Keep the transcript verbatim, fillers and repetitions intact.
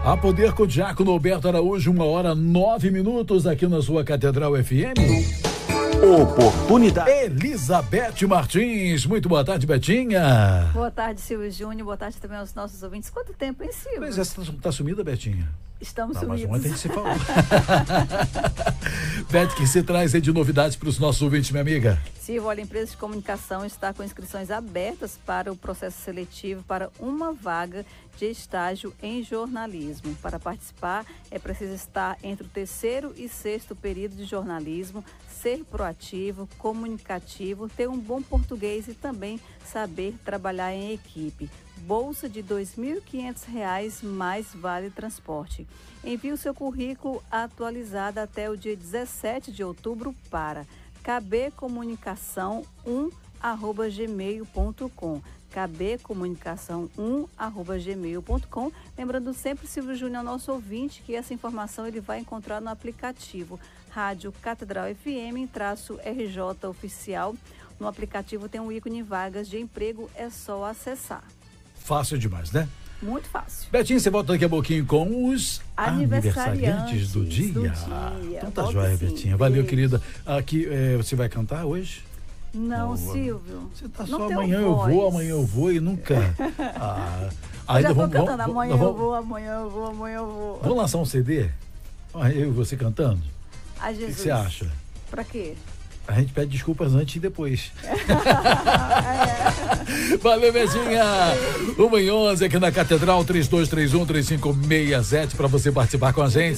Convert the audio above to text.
A Poder com o Diácono Alberto Araújo, uma hora nove minutos aqui na sua Catedral F M. Oportunidade. Elizabeth Martins, muito boa tarde, Betinha. Boa tarde, Silvio Júnior, boa tarde também aos nossos ouvintes. Quanto tempo, hein, Silvio? Mas essa tá sumida, Betinha? Estamos tá, sumidos. Mas ontem a gente se falou. Beth, que você traz aí de novidades para os nossos ouvintes, minha amiga? Silvio, olha, a empresa de comunicação está com inscrições abertas para o processo seletivo para uma vaga de estágio em jornalismo. Para participar, é preciso estar entre o terceiro e sexto período de jornalismo, ser proativo, comunicativo, ter um bom português e também saber trabalhar em equipe. Bolsa de dois mil e quinhentos reais mais vale transporte. Envie o seu currículo atualizado até o dia dezessete de outubro para k b comunicação um arroba gmail ponto com. k b comunicação um arroba gmail ponto com. Lembrando sempre, Silvio Júnior, nosso ouvinte, que essa informação ele vai encontrar no aplicativo Rádio Catedral F M, traço R J Oficial. No aplicativo tem um ícone vagas de emprego, é só acessar. Fácil demais, né? Muito fácil. Betinho, você volta daqui a pouquinho com os aniversariantes, aniversariantes do dia. do dia. Então tá Volta joia, sim. Betinha. Valeu, Beijo. querida. Aqui, é, você vai cantar hoje? Não, Oh, Silvio. Você tá não só tenho amanhã eu voz. vou, amanhã eu vou e nunca. Ah, Eu ainda já tô vamos, cantando, vamos, amanhã vamos, eu vou, amanhã eu vou, amanhã eu vou. Vamos lançar um C D? Ah, eu e você cantando? Ai, O que Jesus. que você acha? Pra quê? A gente pede desculpas antes e depois. É. Valeu, Betinha. uma e onze aqui na Catedral, três dois três um, três cinco seis sete, para você participar com a gente.